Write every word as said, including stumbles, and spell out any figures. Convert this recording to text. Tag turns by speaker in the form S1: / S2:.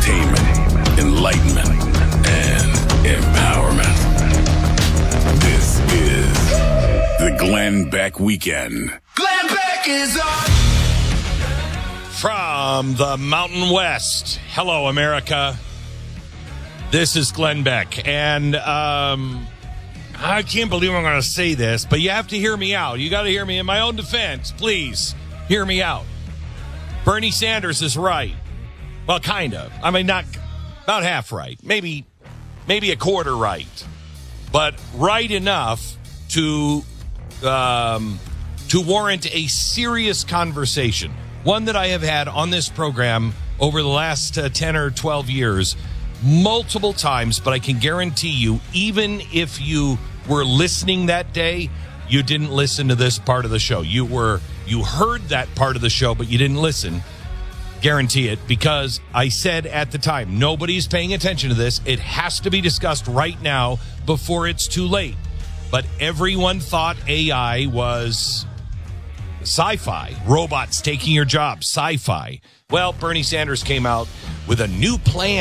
S1: entertainment, enlightenment, and empowerment. This is the Glenn Beck Weekend.
S2: Glenn Beck is on!
S3: From the Mountain West, hello, America. This is Glenn Beck, and um, I can't believe I'm going to say this, but you have to hear me out. You got to hear me in my own defense. Please hear me out. Bernie Sanders is right. Well, kind of. I mean, not about half right. Maybe, maybe a quarter right, but right enough to um, to warrant a serious conversation. One that I have had on this program over the last uh, ten or twelve years, multiple times, but I can guarantee you, even if you were listening that day, you didn't listen to this part of the show. You were, you heard that part of the show, but you didn't listen. Guarantee it, because I said at the time, nobody's paying attention to this. It has to be discussed right now before it's too late. But everyone thought A I was sci-fi, robots taking your job, sci-fi. Well, Bernie Sanders came out with a new plan